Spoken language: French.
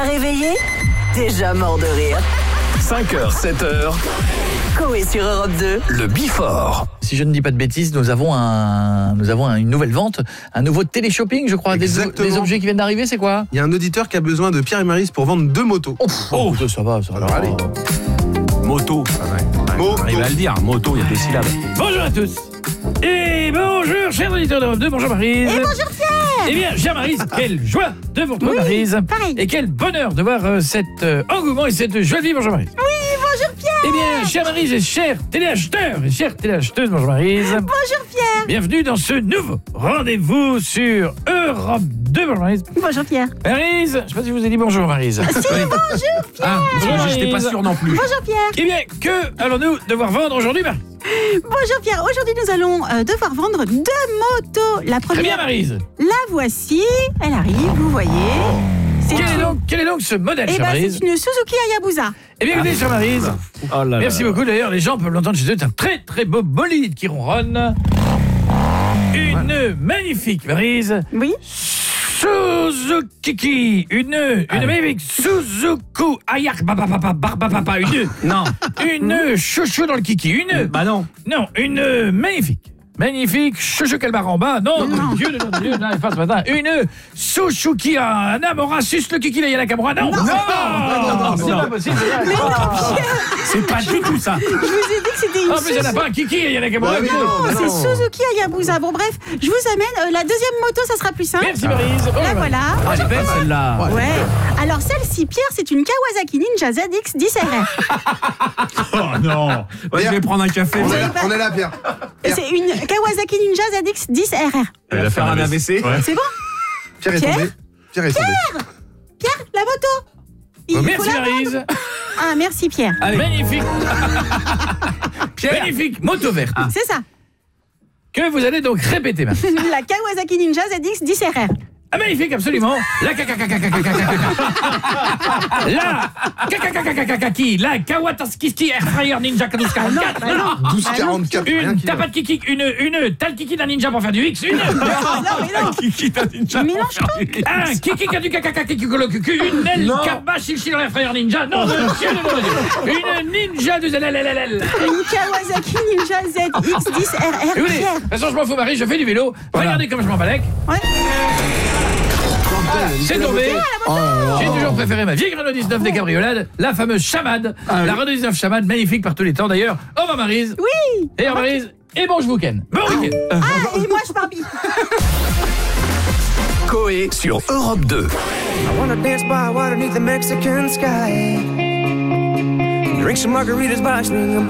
Réveillé, déjà mort de rire. 5h, 7h, Coé sur Europe 2. le Before. Si je ne dis pas de bêtises, nous avons une nouvelle vente, un nouveau téléshopping, je crois, des objets qui viennent d'arriver, c'est quoi? Il y a un auditeur qui a besoin de Pierre et Maryse pour vendre 2 motos. Oh, ça va. Alors allez. Moto. Moto. Arrive à le dire, moto, il y a 2 syllabes. Bonjour à tous. Et bonjour, chers auditeurs d'Europe 2, bonjour Maryse. Et bonjour Pierre. Eh bien, chère Maryse, quelle joie de vous retrouver, Maryse. pareil. Et quel bonheur de voir cet engouement et cette joie de vivre, bonjour Maryse. Oui, bonjour Pierre. Eh bien, chère Maryse et chers téléacheteurs et chères téléacheteuses, bonjour Maryse. Bonjour Pierre. Bienvenue dans ce nouveau rendez-vous sur Europe 2, bonjour Maryse. Bonjour Pierre. Maryse, je ne sais pas si je vous ai dit bonjour Maryse. Si, bonjour Pierre. Ah, Bonjour, j'étais pas Maryse. sûr non plus. Bonjour Pierre. Eh bien, que allons-nous devoir vendre aujourd'hui, Maryse? Bonjour Pierre. Aujourd'hui, nous allons devoir vendre 2 motos. La Très bien, première, Maryse. la voici. Elle arrive, vous voyez. C'est Quel est donc ce modèle, Eh chère ben, Maryse? c'est une Suzuki Hayabusa. Eh bien, écoutez, chère Maryse, Oh là merci beaucoup. D'ailleurs, les gens peuvent l'entendre chez eux. C'est un très très beau bolide qui ronronne. Une magnifique, Maryse, Oui. Suzuki. Une magnifique Suzuki. Ayak, papa, une chouchou dans le kiki. Bah non. Non, une magnifique chouchou Calbaramba. Non, mon Dieu, Dieu, non, pas ce matin. Une Suzuki, un Amora, sus le kiki, là, il y a la Camora. Non, c'est pas possible. C'est pas du tout ça. Je vous ai dit que c'était une En plus, il n'y en a pas un kiki, il y a la Camora. C'est Suzuki Hayabusa. Bon, bref, je vous amène. La deuxième moto, ça sera plus simple. Merci, Maryse. Oh, La voilà. Ah, elle est belle celle-là. Ouais. Alors celle-ci, Pierre, c'est une Kawasaki Ninja ZX-10RR. Oh non. Ouais, je vais prendre un café. On est là, Pierre. C'est une Kawasaki Ninja ZX-10RR. Elle va faire un AVC. C'est bon? Pierre est tombé. Pierre est tombé. Pierre, la moto. Il faut Merci, la vendre. Maryse. Ah, merci Pierre. Magnifique. Magnifique moto verte. C'est ça. Que vous allez donc répéter, Maryse. La Kawasaki Ninja ZX-10RR. Ah, magnifique, absolument. La la Kawataski Air Fryer Ninja 1244. 12,44. Une tapat kiki, une tal kiki d'un ninja pour faire du X, une Kiki t'as dit Tu mélanges tout. un kiki du kaka kiki colocucu, une L kaba chichi dans Air Fryer Ninja. Non, une ninja de ZLLL. Une Kawasaki Ninja ZX-10RR. Écoutez, de Pierre. toute façon, je m'en fous, Marie, je fais du vélo. Regardez comme je m'en balèque. Ouais. C'est tombé. J'ai toujours préféré ma vieille Renault 19 des cabriolades, la fameuse Chamade. La Renault 19 Chamade, magnifique par tous les temps d'ailleurs. Au revoir Maryse. Oui. Et au revoir Maryse. Et bon week-end. Bon week-end. Ah, et moi je pars vite. Coé sur Europe 2. I wanna dance by water beneath the Mexican sky. Drink some margaritas by swinging